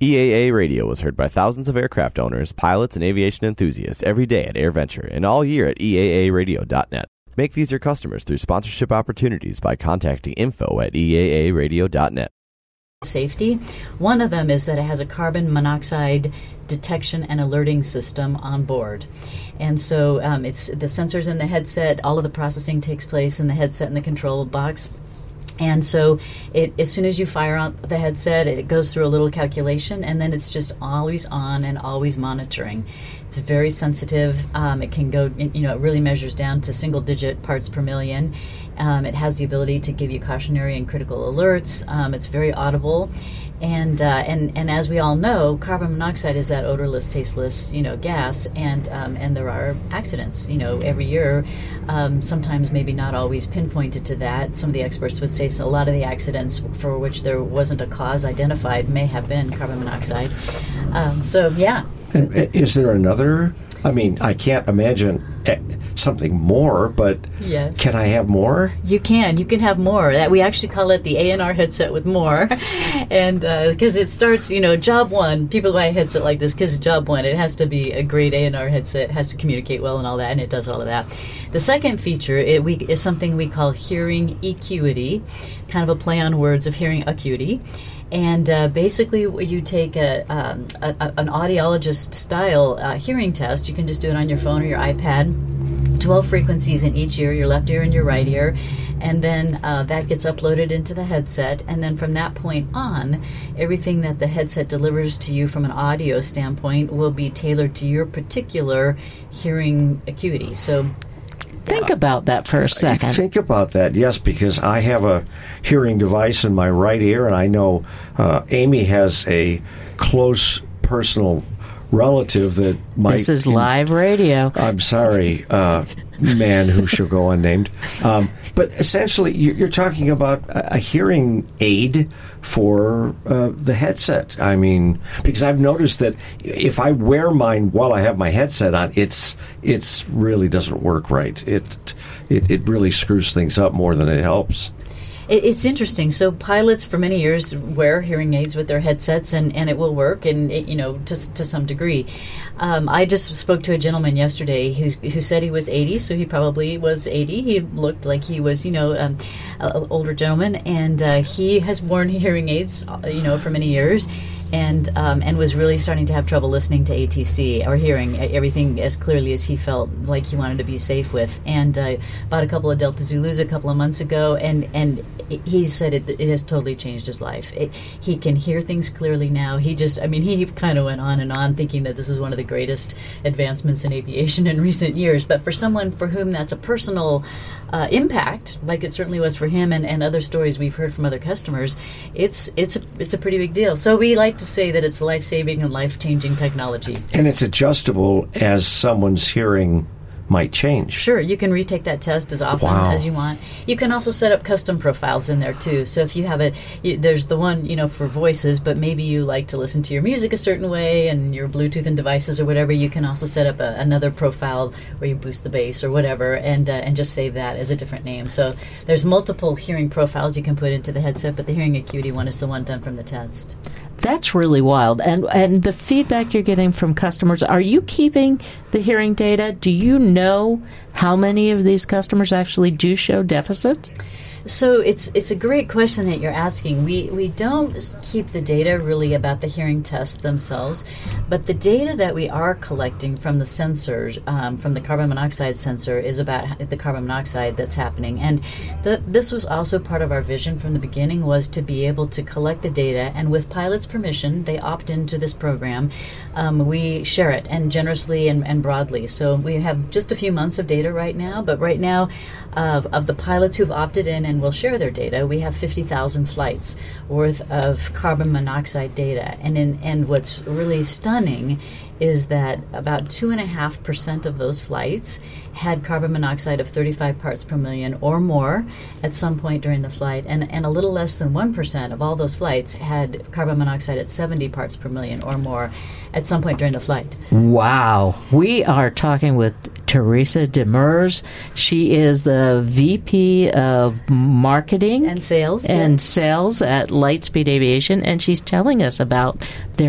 EAA Radio was heard by thousands of aircraft owners, pilots, and aviation enthusiasts every day at AirVenture and all year at EAAradio.net. Make these your customers through sponsorship opportunities by contacting info@EAAradio.net. Safety. One of them is that it has a carbon monoxide detection and alerting system on board. And so it's the sensors in the headset, all of the processing takes place in the headset and the control box. And so as soon as you fire on the headset, it goes through a little calculation, and then it's just always on and always monitoring. It's very sensitive. It can go, it really measures down to single-digit parts per million. It has the ability to give you cautionary and critical alerts. It's very audible. And as we all know, carbon monoxide is that odorless, tasteless, gas, and there are accidents, every year. Sometimes maybe not always pinpointed to that. Some of the experts would say a lot of the accidents for which there wasn't a cause identified may have been carbon monoxide. And is there another? I mean, I can't imagine something more, but yes. Can I have more? You can. You can have more. We actually call it the ANR headset with more. And because it starts, job one, people buy a headset like this because job one, it has to be a great ANR headset, has to communicate well and all that, and it does all of that. The second feature is something we call hearing eQuity, kind of a play on words of hearing acuity. And basically, you take an audiologist-style hearing test. You can just do it on your phone or your iPad. 12 frequencies in each ear, your left ear and your right ear. And then that gets uploaded into the headset. And then from that point on, everything that the headset delivers to you from an audio standpoint will be tailored to your particular hearing acuity. So think about that for a second. Think about that, yes, because I have a hearing device in my right ear, and I know Amy has a close personal relative that might... This is live radio. I'm sorry, man who shall go unnamed. But essentially, you're talking about a hearing aid for the headset. I mean, because I've noticed that if I wear mine while I have my headset on, it's really doesn't work right. It really screws things up more than it helps. It's interesting. So pilots for many years wear hearing aids with their headsets, and it will work, and to some degree. I just spoke to a gentleman yesterday who said he was 80, so he probably was 80. He looked like he was, an older gentleman, and he has worn hearing aids, for many years. And was really starting to have trouble listening to ATC or hearing everything as clearly as he felt like he wanted to be safe with. And bought a couple of Delta Zulus a couple of months ago, and he said it has totally changed his life. He can hear things clearly now. He kind of went on and on thinking that this is one of the greatest advancements in aviation in recent years. But for someone for whom that's a personal impact, like it certainly was for him, and other stories we've heard from other customers, it's a pretty big deal. So we like to say that it's life-saving and life-changing technology. And it's adjustable as someone's hearing might change. Sure, you can retake that test as often as you want. You can also set up custom profiles in there too. So if you have there's the one for voices, but maybe you like to listen to your music a certain way and your Bluetooth and devices or whatever. You can also set up another profile where you boost the bass or whatever, and just save that as a different name. So there's multiple hearing profiles you can put into the headset, but the hearing acuity one is the one done from the test. That's really wild. And the feedback you're getting from customers, are you keeping the hearing data? Do you know how many of these customers actually do show deficits? So it's a great question that you're asking. We don't keep the data really about the hearing tests themselves, but the data that we are collecting from the sensors, from the carbon monoxide sensor, is about the carbon monoxide that's happening. And this was also part of our vision from the beginning, was to be able to collect the data, and with pilots' permission, they opt into this program. We share it, and generously and broadly. So we have just a few months of data right now, but right now, of the pilots who've opted in and will share their data, we have 50,000 flights worth of carbon monoxide data. And what's really stunning is that about 2.5% of those flights had carbon monoxide of 35 parts per million or more at some point during the flight, and a little less than 1% of all those flights had carbon monoxide at 70 parts per million or more at some point during the flight. Wow. We are talking with Teresa Demers. She is the VP of Marketing and Sales at Lightspeed Aviation, and she's telling us about their